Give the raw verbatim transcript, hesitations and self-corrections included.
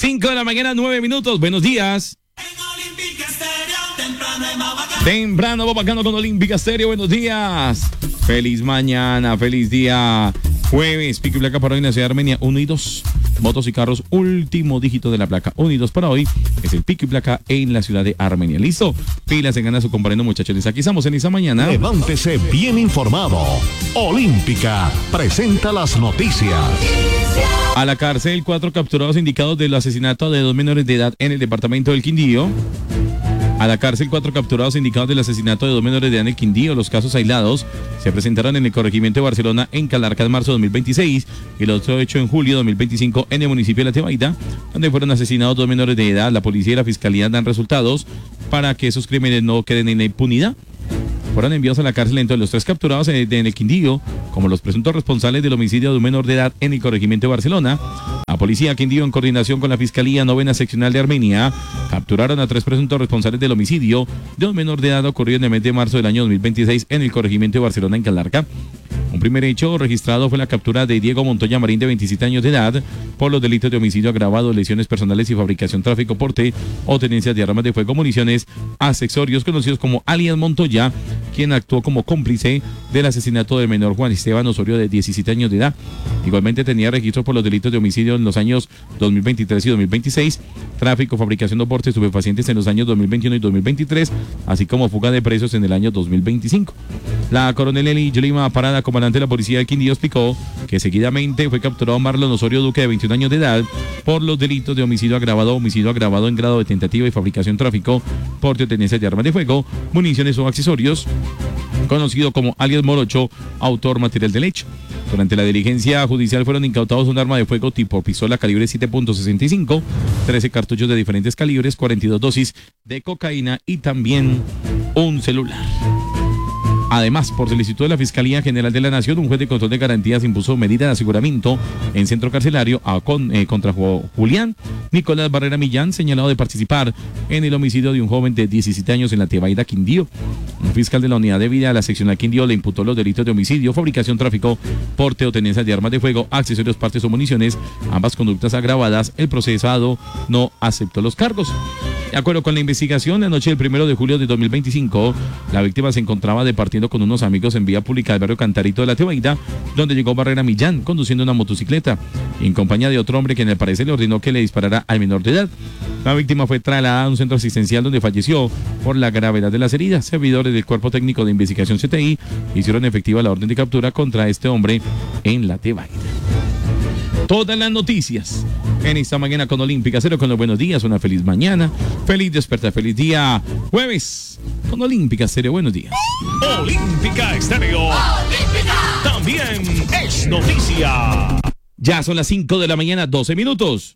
cinco de la mañana, nueve minutos. Buenos días. Temprano va bacano con Olímpica Estéreo. Buenos días. Feliz mañana, feliz día. Jueves, pico y placa para hoy en la ciudad de Armenia, uno y dos. Motos y carros, último dígito de la placa, uno y dos para hoy. Es el pico y placa en la ciudad de Armenia. ¿Listo? Pilas en gana su compañero, muchachos. Aquí estamos en esa mañana. Levántese bien informado. Olímpica presenta las noticias. A la cárcel, cuatro capturados indicados del asesinato de dos menores de edad en el departamento del Quindío. A la cárcel, cuatro capturados indicados del asesinato de dos menores de edad en el Quindío. Los casos aislados se presentaron en el corregimiento de Barcelona en Calarca en marzo de dos mil veintiséis y el otro hecho en julio de dos mil veinticinco en el municipio de La Tebaida, donde fueron asesinados dos menores de edad. La policía y la fiscalía dan resultados para que esos crímenes no queden en la impunidad. Fueron enviados a la cárcel entre los tres capturados en el Quindío como los presuntos responsables del homicidio de un menor de edad en el corregimiento de Barcelona. La policía Quindío, en coordinación con la Fiscalía Novena Seccional de Armenia, capturaron a tres presuntos responsables del homicidio de un menor de edad ocurrido en el mes de marzo del año dos mil veintiséis en el corregimiento de Barcelona en Calarca. Un primer hecho registrado fue la captura de Diego Montoya Marín, de veintisiete años de edad, por los delitos de homicidio agravado, lesiones personales y fabricación, tráfico, porte o tenencia de armas de fuego, municiones, accesorios, conocidos como alias Montoya, quien actuó como cómplice del asesinato del menor Juan Esteban Osorio, de diecisiete años de edad. Igualmente tenía registro por los delitos de homicidio en los años dos mil veintitrés y dos mil veintiséis, tráfico, fabricación o porte de estupefacientes en los años dos mil veintiuno y dos mil veintitrés, así como fuga de presos en el año dos mil veinticinco. La coronel Eli Yolima Parada, comandante de la policía de Quindío, explicó que seguidamente fue capturado Marlon Osorio Duque, de veintiún años de edad, por los delitos de homicidio agravado, homicidio agravado en grado de tentativa y fabricación, tráfico, porte o tenencia de armas de fuego, municiones o accesorios, conocido como alias Morocho, autor material del hecho. Durante la diligencia judicial fueron incautados un arma de fuego tipo pistola calibre siete punto sesenta y cinco, trece cartuchos de diferentes calibres, cuarenta y dos dosis de cocaína y también un celular. Además, por solicitud de la Fiscalía General de la Nación, un juez de control de garantías impuso medida de aseguramiento en centro carcelario a con, eh, contra Julián Nicolás Barrera Millán, señalado de participar en el homicidio de un joven de diecisiete años en La Tebaida, Quindío. Un fiscal de la unidad de vida de la seccional Quindío le imputó los delitos de homicidio, fabricación, tráfico, porte o tenencia de armas de fuego, accesorios, partes o municiones, ambas conductas agravadas. El procesado no aceptó los cargos. De acuerdo con la investigación, la noche del primero de julio de dos mil veinticinco, la víctima se encontraba departiendo con unos amigos en vía pública del barrio Cantarito de La Tebaida, donde llegó Barrera Millán conduciendo una motocicleta en compañía de otro hombre, quien al parecer le ordenó que le disparara al menor de edad. La víctima fue trasladada a un centro asistencial donde falleció por la gravedad de las heridas. Servidores del Cuerpo Técnico de Investigación C T I hicieron efectiva la orden de captura contra este hombre en La Tebaida. Todas las noticias en esta mañana con Olímpica Cero, con los buenos días. Una feliz mañana, feliz despertar, feliz día. Jueves con Olímpica Cero, buenos días. Olímpica Estéreo. Olímpica también es noticia. Ya son las cinco de la mañana, doce minutos.